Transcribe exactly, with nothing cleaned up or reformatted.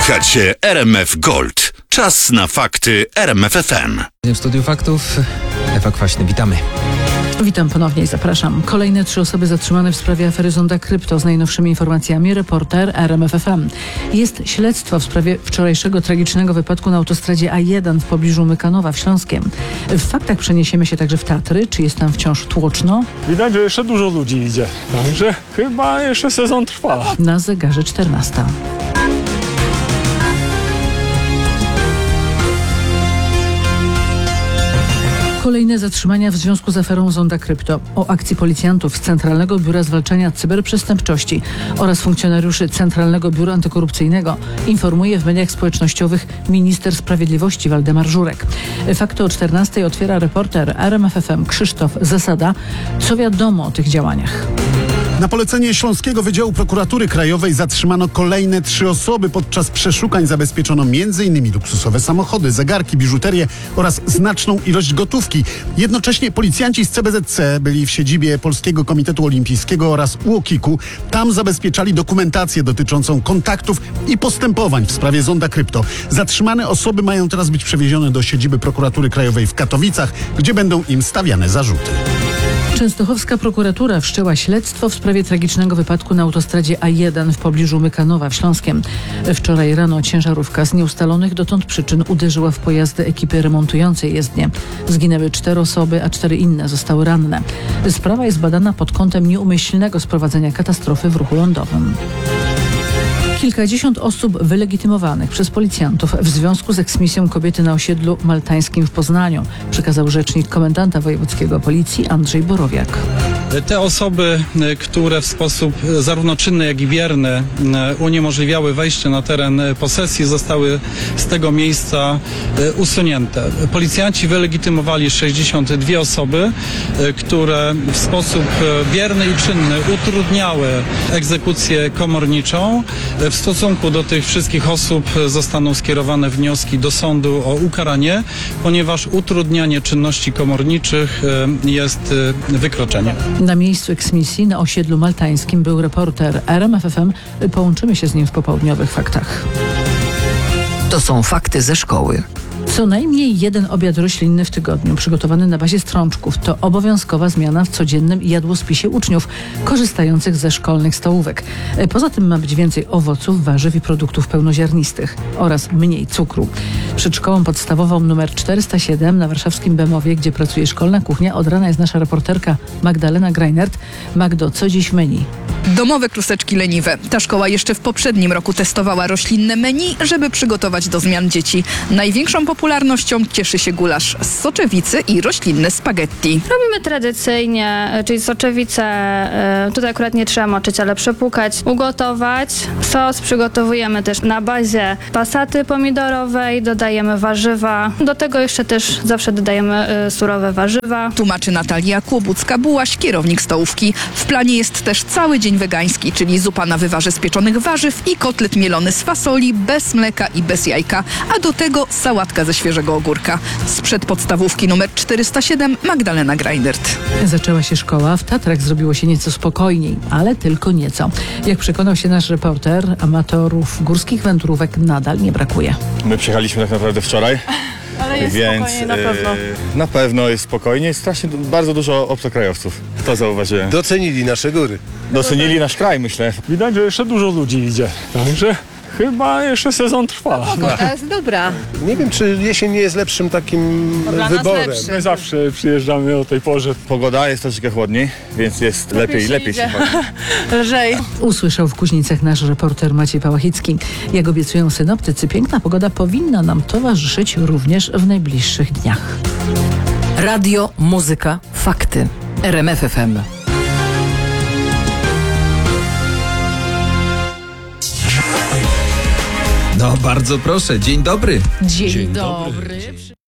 Słuchacie R M F Gold. Czas na fakty R M F F M. W studiu faktów Ewa Kwaśny, witamy. Witam ponownie i zapraszam. Kolejne trzy osoby zatrzymane w sprawie afery Zonda Krypto. Z najnowszymi informacjami reporter R M F F M. Jest śledztwo w sprawie wczorajszego tragicznego wypadku na autostradzie A jeden w pobliżu Mykanowa w Śląskiem. W faktach przeniesiemy się także w Tatry. Czy jest tam wciąż tłoczno? Widać, że jeszcze dużo ludzi idzie. Także chyba jeszcze sezon trwa. Na zegarze czternasta. Kolejne zatrzymania w związku z aferą Zonda Krypto. O akcji policjantów z Centralnego Biura Zwalczania Cyberprzestępczości oraz funkcjonariuszy Centralnego Biura Antykorupcyjnego informuje w mediach społecznościowych minister sprawiedliwości Waldemar Żurek. Fakty o czternastej otwiera reporter R M F F M Krzysztof Zasada. Co wiadomo o tych działaniach? Na polecenie Śląskiego Wydziału Prokuratury Krajowej zatrzymano kolejne trzy osoby. Podczas przeszukań zabezpieczono m in luksusowe samochody, zegarki, biżuterię oraz znaczną ilość gotówki. Jednocześnie policjanci z C B Z C byli w siedzibie Polskiego Komitetu Olimpijskiego oraz U O K I K u. Tam zabezpieczali dokumentację dotyczącą kontaktów i postępowań w sprawie Zonda Krypto. Zatrzymane osoby mają teraz być przewiezione do siedziby Prokuratury Krajowej w Katowicach, gdzie będą im stawiane zarzuty. Częstochowska prokuratura wszczęła śledztwo w sprawie tragicznego wypadku na autostradzie A jeden w pobliżu Mykanowa w Śląskiem. Wczoraj rano ciężarówka z nieustalonych dotąd przyczyn uderzyła w pojazdy ekipy remontującej jezdnię. Zginęły cztery osoby, a cztery inne zostały ranne. Sprawa jest badana pod kątem nieumyślnego sprowadzenia katastrofy w ruchu lądowym. Kilkadziesiąt osób wylegitymowanych przez policjantów w związku z eksmisją kobiety na osiedlu maltańskim w Poznaniu, przekazał rzecznik komendanta wojewódzkiego policji Andrzej Borowiak. Te osoby, które w sposób zarówno czynny, jak i bierny uniemożliwiały wejście na teren posesji, zostały z tego miejsca usunięte. Policjanci wylegitymowali sześćdziesiąt dwie osoby, które w sposób bierny i czynny utrudniały egzekucję komorniczą. W stosunku do tych wszystkich osób zostaną skierowane wnioski do sądu o ukaranie, ponieważ utrudnianie czynności komorniczych jest wykroczeniem. Na miejscu eksmisji na osiedlu maltańskim był reporter R M F F M. Połączymy się z nim w popołudniowych faktach. To są fakty ze szkoły. Co najmniej jeden obiad roślinny w tygodniu, przygotowany na bazie strączków, to obowiązkowa zmiana w codziennym jadłospisie uczniów korzystających ze szkolnych stołówek. Poza tym ma być więcej owoców, warzyw i produktów pełnoziarnistych oraz mniej cukru. Przed szkołą podstawową numer czterysta siedem na warszawskim Bemowie, gdzie pracuje szkolna kuchnia, od rana jest nasza reporterka Magdalena Greinert. Magdo, co dziś w menu? Domowe kluseczki leniwe. Ta szkoła jeszcze w poprzednim roku testowała roślinne menu, żeby przygotować do zmian dzieci. Największą popularnością cieszy się gulasz z soczewicy i roślinne spaghetti. Robimy tradycyjnie, czyli soczewicę, tutaj akurat nie trzeba moczyć, ale przepłukać, ugotować. Sos przygotowujemy też na bazie pasaty pomidorowej, dodajemy warzywa. Do tego jeszcze też zawsze dodajemy surowe warzywa. Tłumaczy Natalia Kłobucka-Bułaś, kierownik stołówki. W planie jest też cały dzień wegański, czyli zupa na wywarze z pieczonych warzyw i kotlet mielony z fasoli, bez mleka i bez jajka, a do tego sałatka ze świeżego ogórka. Sprzed podstawówki numer czterysta siedem Magdalena Greinert. Zaczęła się szkoła, w Tatrach zrobiło się nieco spokojniej, ale tylko nieco. Jak przekonał się nasz reporter, amatorów górskich wędrówek nadal nie brakuje. My przyjechaliśmy tak naprawdę wczoraj. Ale jest więc spokojnie, na pewno. Yy, na pewno jest spokojnie. Jest strasznie bardzo dużo obcokrajowców. To zauważyłem. Docenili nasze góry. Docenili nasz kraj, myślę. Widać, że jeszcze dużo ludzi idzie. Także chyba jeszcze sezon trwa. Pogoda jest dobra. Nie wiem, czy jesień nie jest lepszym takim Dla nas wyborem. lepszy. My zawsze przyjeżdżamy o tej porze. Pogoda jest troszeczkę chłodniej, więc jest lepiej, się lepiej idzie. się chodzi. Lżej. Usłyszał w Kuźnicach nasz reporter Maciej Pałachicki. Jak obiecują synoptycy, piękna pogoda powinna nam towarzyszyć również w najbliższych dniach. Radio, muzyka, fakty. R M F F M. No bardzo proszę, dzień dobry. Dzień, Dzień dobry. dobry.